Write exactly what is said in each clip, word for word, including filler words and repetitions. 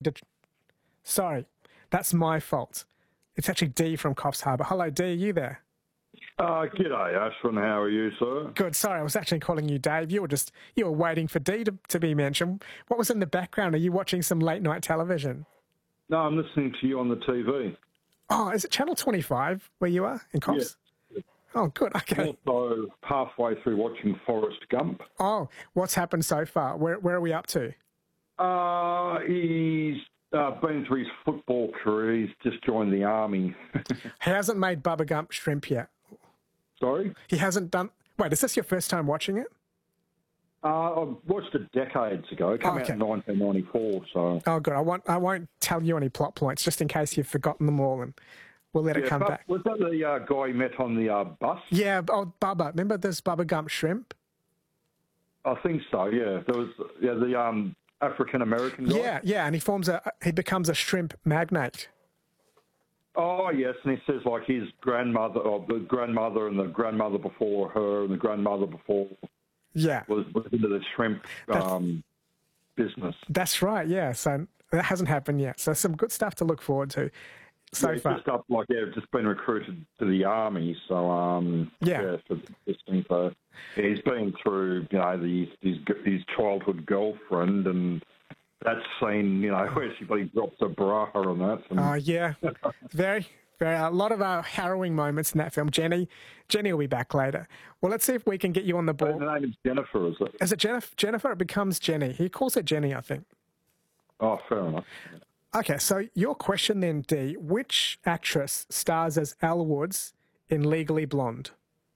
Det- Sorry, that's my fault. It's actually Dee from Coffs Harbour. Hello, Dee, are you there? Uh, g'day, Ashwin. How are you, sir? Good. Sorry, I was actually calling you Dave. You were just you were waiting for Dee to, to be mentioned. What was in the background? Are you watching some late night television? No, I'm listening to you on the T V. Oh, is it Channel twenty-five where you are in Coffs? Yeah. Oh, good. Okay. Also, halfway through watching Forrest Gump. Oh, what's happened so far? Where where are we up to? Uh, he's uh, been through his football career. He's just joined the army. He hasn't made Bubba Gump shrimp yet. Sorry? He hasn't done... Wait, is this your first time watching it? Uh, I watched it decades ago. It came Oh, okay. out in nineteen ninety-four, so... Oh, good. I won't, I won't tell you any plot points, just in case you've forgotten them all, and we'll let it Yeah, come but back. was that the uh, guy you met on the uh, bus? Yeah, oh, Bubba. Remember this Bubba Gump shrimp? I think so, yeah. There was yeah, the um, African-American guy. Yeah, yeah, and he forms a... He becomes a shrimp magnate. Oh, yes, and he says, like, his grandmother, or the grandmother and the grandmother before her and the grandmother before Yeah. was, was into the shrimp um, business. That's right, yeah. So that hasn't happened yet. So some good stuff to look forward to so yeah, he's far. just up, like, yeah, just been recruited to the army, so, um, Yeah. yeah, for this thing, so yeah, he's been through, you know, the, his, his childhood girlfriend, and that scene, you know, where she bloody drops her bra and that. And, Oh, yeah. Very, very, a lot of uh, harrowing moments in that film. Jenny, Jenny will be back later. Well, let's see if we can get you on the board. the name is Jennifer, is it? Is it Jennifer? Jennifer, it becomes Jenny. He calls her Jenny, I think. Oh, fair enough. Okay, so your question then, Dee. Which actress stars as Elle Woods in Legally Blonde?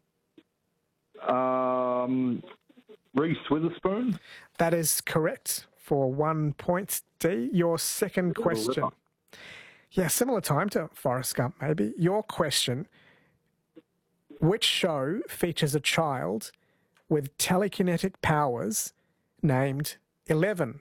Um, Reese Witherspoon? That is correct for one point, Dee. Your second question. Yeah, similar time to Forrest Gump, maybe. Your question, which show features a child with telekinetic powers named Eleven?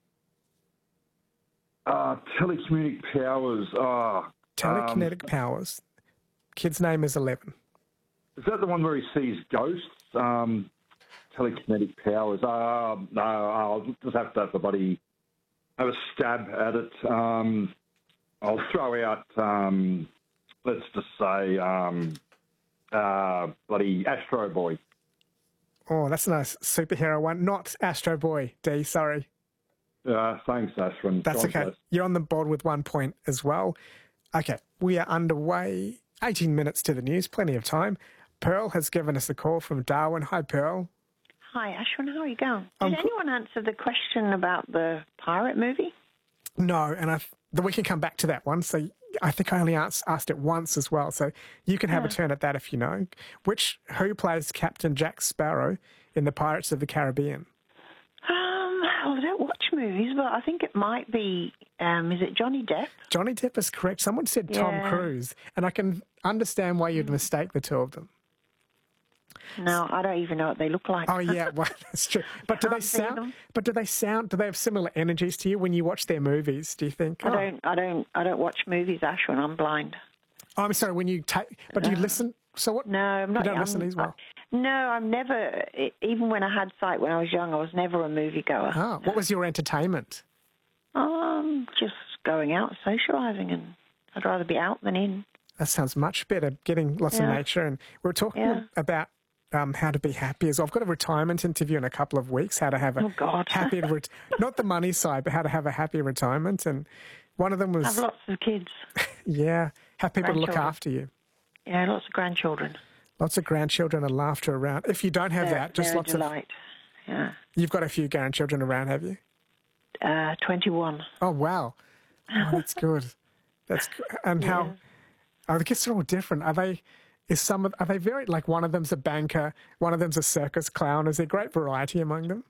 Uh, telekinetic powers. Oh, Telekinetic um, powers. Kid's name is Eleven. is that the one where he sees ghosts? Um, telekinetic powers. Uh, no, I'll just have to have the buddy have a stab at it. Um, I'll throw out, um, let's just say, um, uh, bloody Astro Boy. Oh, that's a nice superhero one. Not Astro Boy, Dee, sorry. Uh, thanks, Ashwin. That's God okay. bless. You're on the board with one point as well. Okay, we are underway. eighteen minutes to the news, plenty of time. Pearl has given us a call from Darwin. Hi, Pearl. Hi, Ashwin. How are you going? Did Um, anyone answer the question about the pirate movie? No, and I th- we can come back to that one. So I think I only asked, asked it once as well. So you can have Yeah. a turn at that if you know. Which who plays Captain Jack Sparrow in the Pirates of the Caribbean? Um, well, I don't watch movies, but I think it might be. Um, is it Johnny Depp? Johnny Depp is correct. Someone said Tom Yeah. Cruise, and I can understand why you'd mistake the two of them. No, I don't even know what they look like. Oh yeah, well, that's true. But do they Can't see sound? them. But do they sound? Do they have similar energies to you when you watch their movies? Do you think? I oh, don't. I don't. I don't watch movies, Ashwin. I'm blind. oh, I'm sorry. When you take, but do you listen? So what? No, I'm not. You don't I'm, listen as well. No, I'm never. e- Even when I had sight when I was young, I was never a moviegoer. Oh, what was your entertainment? Um, just going out, socialising, and I'd rather be out than in. That sounds much better. Getting lots of Yeah. nature, and we we're talking Yeah. about um, how to be happy. As well. I've got a retirement interview in a couple of weeks. How to have a Oh, God. happy, ret- not the money side, but how to have a happy retirement. And one of them I have was lots of kids. yeah, have people to look Grandchildren. after you. Yeah, lots of grandchildren. Lots of grandchildren and laughter around. If you don't have They're, that, just they're a lots of. delight. Yeah. You've got a few grandchildren around, have you? Uh, twenty-one. Oh wow, oh, that's good. That's good. And how? I guess they're all different. Are they? Is some of? Are they very like one of them's a banker, one of them's a circus clown? Is there great variety among them?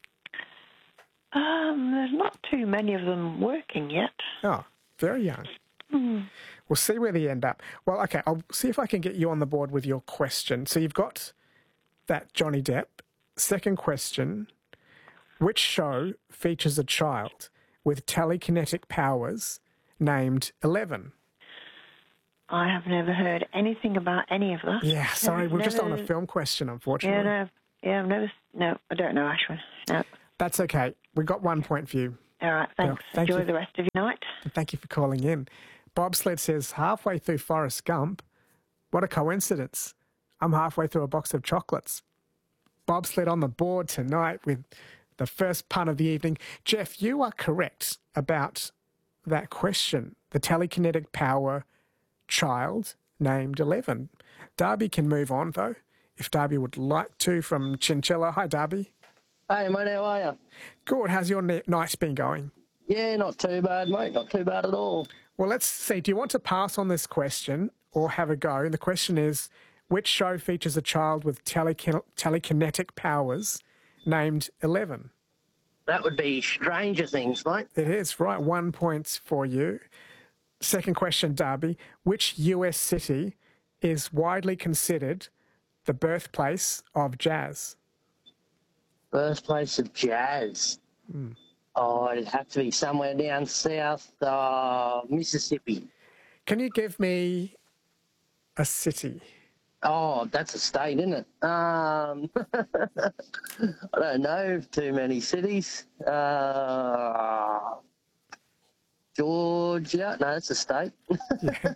Um, there's not too many of them working yet. Oh, very young. Mm. We'll see where they end up. Well, okay, I'll see if I can get you on the board with your question. So you've got that Johnny Depp. Second question, which show features a child with telekinetic powers named Eleven? I have never heard anything about any of that. Yeah, sorry, Never- we're just on a never- film question, unfortunately. Yeah, no, yeah, I've never. No, I don't know, Ashwin. No. That's okay. We got one point for you. All right, thanks. Well, thank Enjoy you. the rest of your night. Thank you for calling in. Bobsled says, halfway through Forrest Gump, what a coincidence. I'm halfway through a box of chocolates. Bobsled on the board tonight with the first pun of the evening. Jeff, you are correct about that question. The telekinetic power child named Eleven. Darby can move on, though, if Darby would like to, from Chinchilla. Hi, Darby. Hey, mate, how are you? Good. How's your night been going? Yeah, not too bad, mate. Not too bad at all. Well, let's see. Do you want to pass on this question or have a go? And the question is, which show features a child with telekin- telekinetic powers named Eleven? That would be Stranger Things, mate. It is, right. One point for you. Second question, Darby. Which U S city is widely considered the birthplace of jazz? Birthplace of jazz. Mm. Oh, it'd have to be somewhere down south, uh, Mississippi. Can you give me a city? Oh, that's a state, isn't it? Um, I don't know too many cities. Uh, Georgia. No, that's a state. Yeah.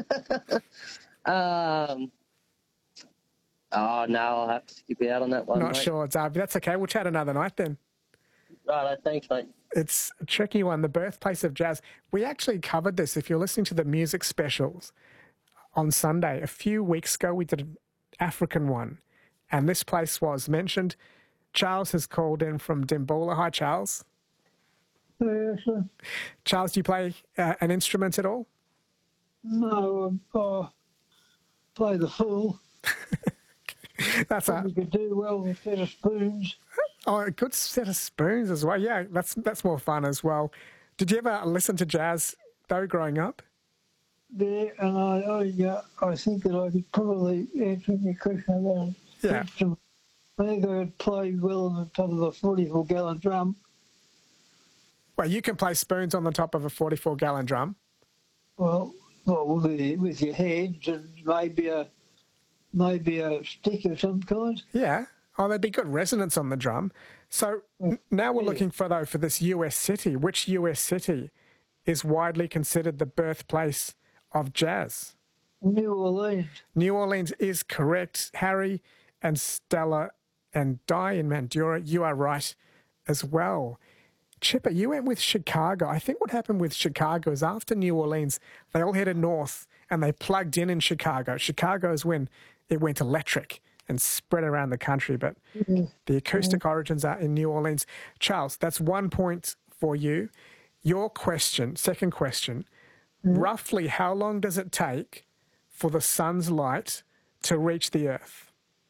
um, oh, no, I'll have to skip out on that one, Not mate. sure, Darby. That's okay. We'll chat another night then. Right, thanks, mate. It's a tricky one, the birthplace of jazz. We actually covered this. If you're listening to the music specials on Sunday, a few weeks ago, we did an African one, and this place was mentioned. Charles has called in from Dimboola. Hi, Charles. Yes, sir. Charles, do you play uh, an instrument at all? No, um, I play the fool. That's a Probably could do well with a set of spoons. oh, a good set of spoons as well. Yeah, that's that's more fun as well. Did you ever listen to jazz though growing up? There, and I, I, uh, I think that I could probably answer your question about it. Yeah. Instrument. I think I could play well on the top of a forty-four gallon drum. Well, you can play spoons on the top of a forty-four gallon drum. Well, well, with, the, with your hands and maybe a maybe a stick of some kind. Yeah. Oh, there'd be good resonance on the drum. So n- now we're looking for, though, for this U S city. Which U S city is widely considered the birthplace of jazz? New Orleans. New Orleans is correct. Harry and Stella and Di in Mandurah, you are right as well. Chipper, you went with Chicago. I think what happened with Chicago is after New Orleans, they all headed north and they plugged in in Chicago. Chicago is when it went electric and spread around the country, but Mm-hmm. the acoustic origins are in New Orleans. Charles, that's one point for you. Your question, second question, Mm-hmm. roughly how long does it take for the sun's light to reach the earth?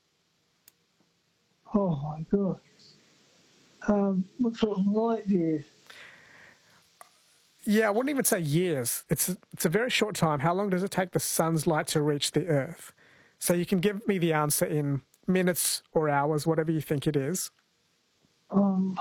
Oh my God. Um, what sort of light years? Yeah, I wouldn't even say years. It's a, it's a very short time. How long does it take the sun's light to reach the earth? So you can give me the answer in minutes or hours, whatever you think it is. Um,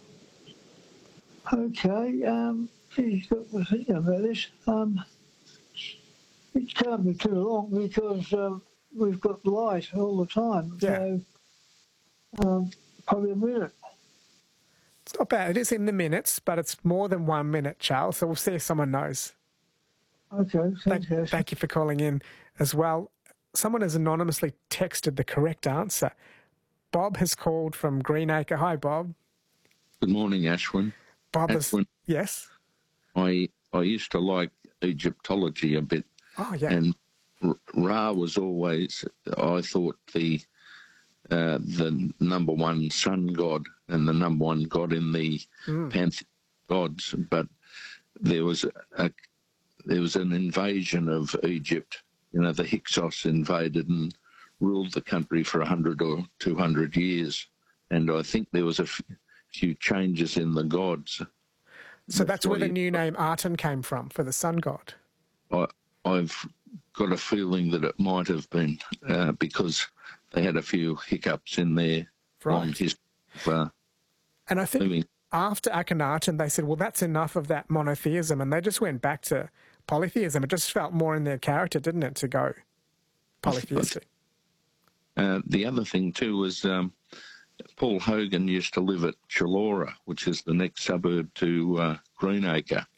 okay, um, geez, got to think about this. Um, it can't be too long because um, we've got light all the time. Yeah. So, um, probably a minute. It's not bad. It is in the minutes, but it's more than one minute, Charles. So we'll see if someone knows. Okay, Thank, thanks. thank you for calling in as well. Someone has anonymously texted the correct answer. Bob has called from Greenacre. Hi, Bob. Good morning, Ashwin. Bob is... Ashwin, Yes? I I used to like Egyptology a bit, Oh, yeah. and R- Ra was always, I thought, the uh, the number one sun god and the number one god in the Mm. pantheon of gods. But there was a there was an invasion of Egypt. You know, the Hyksos invaded and ruled the country for a hundred or two hundred years, and I think there was a f- few changes in the gods. So that's where why the you- new name Aten came from, for the sun god. I, I've got a feeling that it might have been uh, because they had a few hiccups in their long Right. history of uh, And I think living. after Akhenaten, they said, well, that's enough of that monotheism. And they just went back to polytheism. It just felt more in their character, didn't it, to go polytheistic? Uh, the other thing too was um, Paul Hogan used to live at Chullora, which is the next suburb to uh, Greenacre.